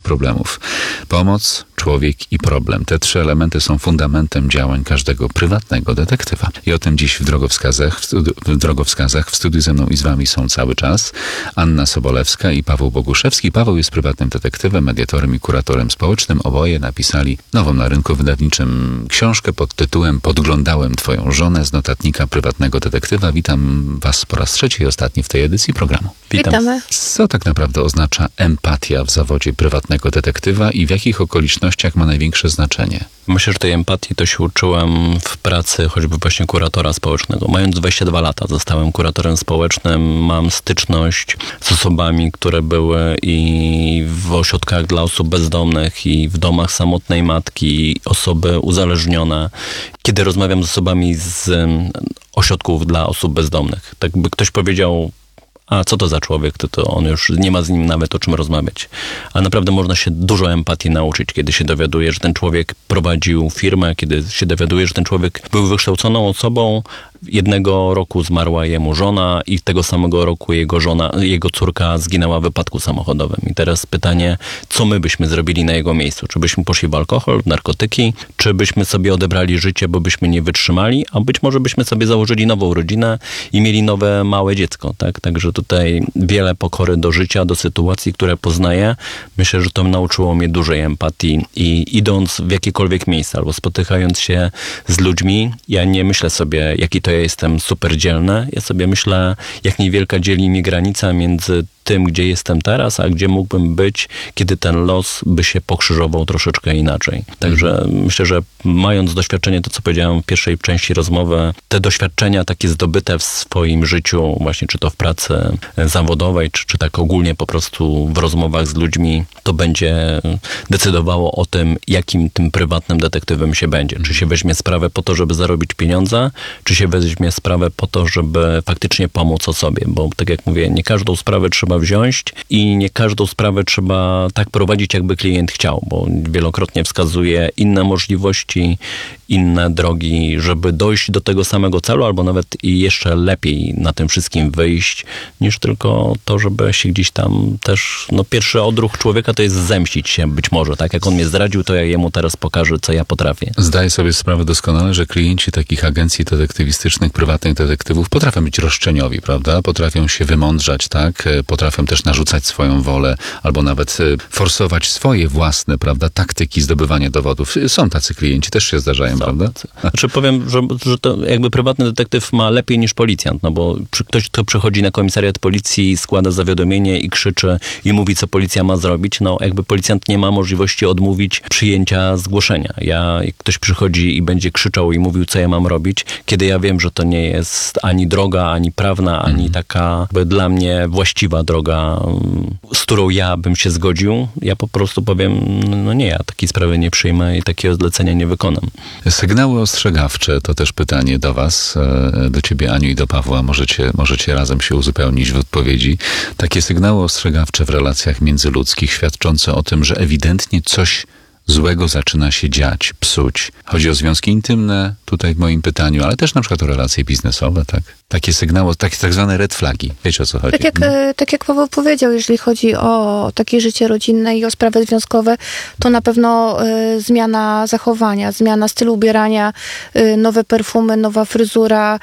problemów. Pomoc, człowiek i problem. Te 3 elementy są fundamentem działań każdego prywatnego detektywa. I o tym dziś w Drogowskazach. W studiu ze mną i z wami są cały czas Anna Sobolewska i Paweł Boguszewski. Paweł jest prywatnym detektywem, mediatorem i kuratorem społecznym. Oboje napisali nową na rynku wydawniczym książkę pod tytułem Podglądałem twoją żonę z notatnika prywatnego detektywa. Witam was po raz 3 i ostatni w tej edycji programu. Witamy. Co tak naprawdę oznacza empatia w zawodzie prywatnego detektywa i w jakich okolicznościach ma największe znaczenie? Myślę, że tej empatii to się uczyłem w pracy choćby właśnie kuratora społecznego. Mając 22 lata zostałem kuratorem społecznym, mam styczność z osobami, które były i w ośrodkach dla osób bezdomnych, i w domach samotnej matki, i osoby uzależnione. Kiedy rozmawiam z osobami z ośrodków dla osób bezdomnych, tak by ktoś powiedział: a co to za człowiek, to on już nie ma z nim nawet o czym rozmawiać. A naprawdę można się dużo empatii nauczyć, kiedy się dowiaduje, że ten człowiek prowadził firmę, kiedy się dowiaduje, że ten człowiek był wykształconą osobą. Jednego roku zmarła jemu żona i tego samego roku jego córka zginęła w wypadku samochodowym. I teraz pytanie, co my byśmy zrobili na jego miejscu? Czy byśmy poszli w alkohol, w narkotyki? Czy byśmy sobie odebrali życie, bo byśmy nie wytrzymali? A być może byśmy sobie założyli nową rodzinę i mieli nowe, małe dziecko, tak? Także tutaj wiele pokory do życia, do sytuacji, które poznaję. Myślę, że to nauczyło mnie dużej empatii i idąc w jakiekolwiek miejsce albo spotykając się z ludźmi, ja nie myślę sobie, jaki to ja jestem super dzielny. Ja sobie myślę, jak niewielka dzieli mi granica między tym, gdzie jestem teraz, a gdzie mógłbym być, kiedy ten los by się pokrzyżował troszeczkę inaczej. Także myślę, że mając doświadczenie, to co powiedziałem w pierwszej części rozmowy, te doświadczenia takie zdobyte w swoim życiu, właśnie czy to w pracy zawodowej, czy tak ogólnie po prostu w rozmowach z ludźmi, to będzie decydowało o tym, jakim tym prywatnym detektywem się będzie. Czy się weźmie sprawę po to, żeby zarobić pieniądze, czy się weźmie sprawę po to, żeby faktycznie pomóc osobie, bo tak jak mówię, nie każdą sprawę trzeba wziąć i nie każdą sprawę trzeba tak prowadzić, jakby klient chciał, bo wielokrotnie wskazuje inne możliwości, inne drogi, żeby dojść do tego samego celu, albo nawet i jeszcze lepiej na tym wszystkim wyjść, niż tylko to, żeby się gdzieś tam też, pierwszy odruch człowieka to jest zemścić się być może, tak? Jak on mnie zdradził, to ja jemu teraz pokażę, co ja potrafię. Zdaję sobie sprawę doskonale, że klienci takich agencji detektywistycznych, prywatnych detektywów potrafią być roszczeniowi, prawda? Potrafią się wymądrzać, tak? Potrafią też narzucać swoją wolę, albo nawet forsować swoje własne, prawda, taktyki zdobywania dowodów. Są tacy klienci, też się zdarzają, prawda? Znaczy powiem, że to jakby prywatny detektyw ma lepiej niż policjant, bo ktoś, kto przychodzi na komisariat policji, składa zawiadomienie i krzyczy i mówi, co policja ma zrobić, jakby policjant nie ma możliwości odmówić przyjęcia zgłoszenia. Jak ktoś przychodzi i będzie krzyczał i mówił, co ja mam robić, kiedy ja wiem, że to nie jest ani droga, ani prawna, ani taka dla mnie właściwa droga, z którą ja bym się zgodził, ja po prostu powiem, nie, ja takiej sprawy nie przyjmę i takiego zlecenia nie wykonam. Sygnały ostrzegawcze to też pytanie do was, do ciebie, Aniu, i do Pawła. Możecie razem się uzupełnić w odpowiedzi. Takie sygnały ostrzegawcze w relacjach międzyludzkich świadczące o tym, że ewidentnie coś złego zaczyna się dziać, psuć. Chodzi o związki intymne, tutaj w moim pytaniu, ale też na przykład o relacje biznesowe, tak? Takie sygnały, tak zwane red flagi. Wiecie, o co chodzi? Tak jak Paweł powiedział, jeżeli chodzi o takie życie rodzinne i o sprawy związkowe, to na pewno zmiana zachowania, zmiana stylu ubierania, nowe perfumy, nowa fryzura,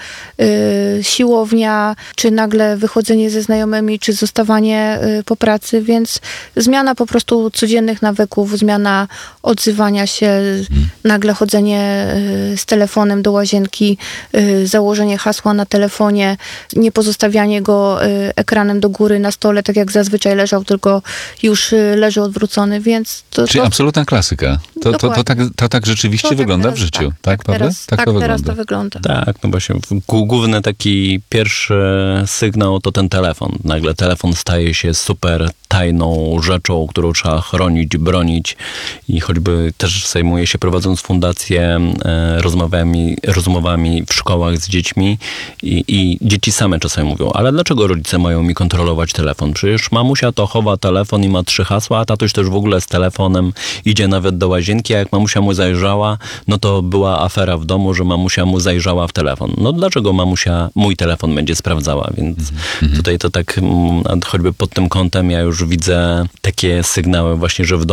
siłownia, czy nagle wychodzenie ze znajomymi, czy zostawanie po pracy, więc zmiana po prostu codziennych nawyków, zmiana odzywania się, nagle chodzenie z telefonem do łazienki, założenie hasła na telefonie, nie pozostawianie go ekranem do góry na stole, tak jak zazwyczaj leżał, tylko już leży odwrócony, więc Czyli absolutna klasyka. To tak rzeczywiście to wygląda teraz, w życiu, tak? Prawda? Teraz to wygląda. Tak, właśnie główny taki pierwszy sygnał to ten telefon. Nagle telefon staje się super tajną rzeczą, którą trzeba chronić, bronić i choćby też zajmuję się, prowadząc fundację, rozmowami w szkołach z dziećmi i dzieci same czasami mówią, ale dlaczego rodzice mają mi kontrolować telefon? Przecież mamusia to chowa telefon i ma 3 hasła, a tatuś też w ogóle z telefonem idzie nawet do łazienki, a jak mamusia mu zajrzała, no to była afera w domu, że mamusia mu zajrzała w telefon. No dlaczego mamusia mój telefon będzie sprawdzała? Więc tutaj to tak choćby pod tym kątem ja już widzę takie sygnały właśnie, że w domu